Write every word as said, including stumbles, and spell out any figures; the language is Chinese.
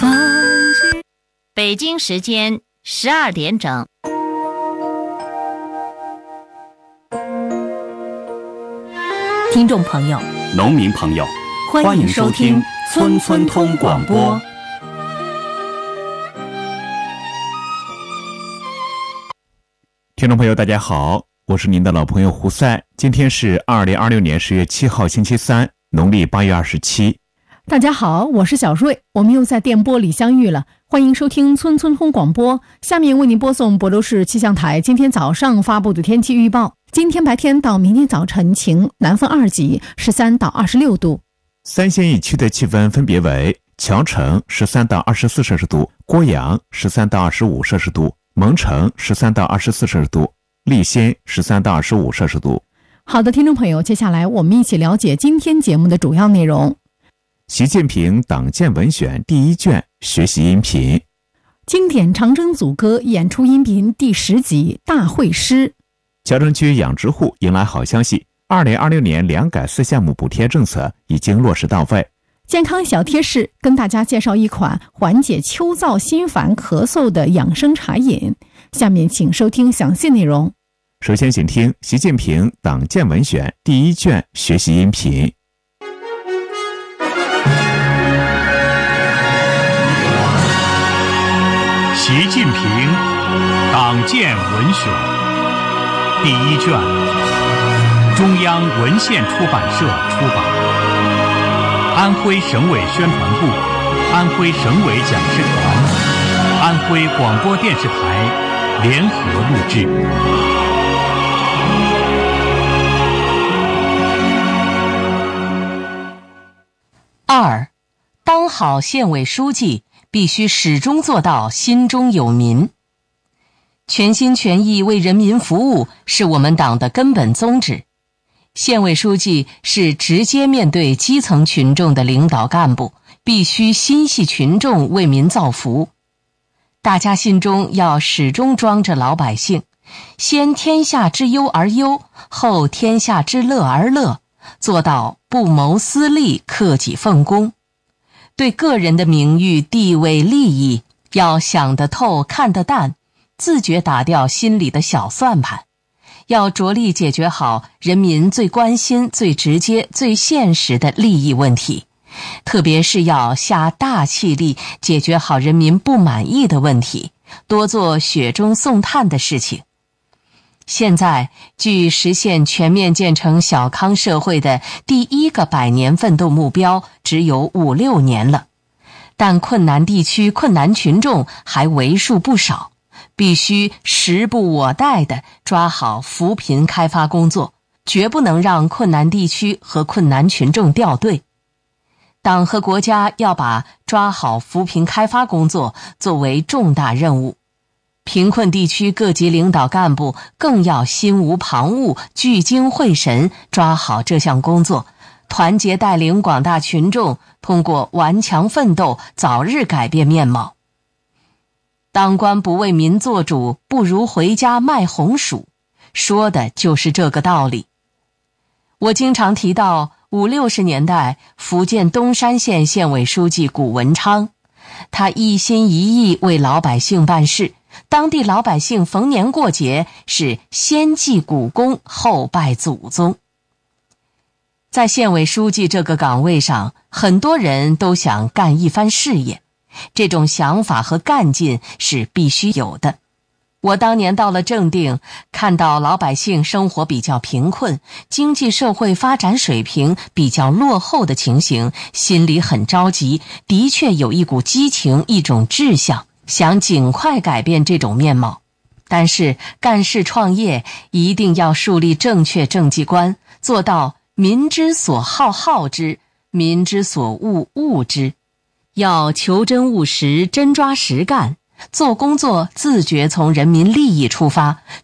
放弃。 北京时间十二点整。 听众朋友， 农民朋友， 欢迎收听村村通广播。 听众朋友大家好，我是您的老朋友胡赛。今天是二零二六年十月七号星期三，农历八月二十七。 大家好，我是小瑞，我们又在电波里相遇了，欢迎收听村村通广播。下面为您播送亳州市气象台今天早上发布的天气预报。今天白天到明天早晨晴，南风二级，十三到二十六度。 三县一区的气温分别为：谯城十三到二十四摄氏度，郭阳十三到二十五摄氏度，蒙城十三到二十四摄氏度，利仙十三到二十五摄氏度。 好的，听众朋友，接下来我们一起了解今天节目的主要内容。 习近平党建文选第一卷学习音频， 经典长征组歌演出音频第十集大会师。 谯城区养殖户迎来好消息，二零二六年两改四项目补贴政策已经落实到位。 健康小贴士，跟大家介绍一款缓解秋燥心烦咳嗽的养生茶饮。下面请收听详细内容。 首先请听习近平党建文选第一卷学习音频。 习近平党建文选第一卷，中央文献出版社出版，安徽省委宣传部、安徽省委讲师团、安徽广播电视台联合录制。 二，当好县委书记，必须始终做到心中有民。全心全意为人民服务是我们党的根本宗旨。县委书记是直接面对基层群众的领导干部，必须心系群众，为民造福。大家心中要始终装着老百姓，先天下之忧而忧，后天下之乐而乐，做到不谋私利，克己奉公。对个人的名誉、地位、利益要想得透、看得淡，自觉打掉心里的小算盘，要着力解决好人民最关心、最直接、最现实的利益问题，特别是要下大气力解决好人民不满意的问题，多做雪中送炭的事情。现在距实现全面建成小康社会的第一个百年奋斗目标只有五六年了，但困难地区、困难群众还为数不少，必须时不我待地抓好扶贫开发工作，绝不能让困难地区和困难群众掉队。党和国家要把抓好扶贫开发工作作为重大任务。贫困地区各级领导干部更要心无旁骛，聚精会神抓好这项工作，团结带领广大群众通过顽强奋斗早日改变面貌。当官不为民做主，不如回家卖红薯，说的就是这个道理。我经常提到五六十年代福建东山县县委书记谷文昌，他一心一意为老百姓办事，当地老百姓逢年过节是先祭古公，后拜祖宗。在县委书记这个岗位上，很多人都想干一番事业，这种想法和干劲是必须有的。我当年到了正定，看到老百姓生活比较贫困，经济社会发展水平比较落后的情形，心里很着急，的确有一股激情，一种志向，想尽快改变这种面貌。但是干事创业一定要树立正确政绩观，做到民之所好好之，民之所恶恶之，要求真务实，真抓实干，做工作自觉从人民利益出发，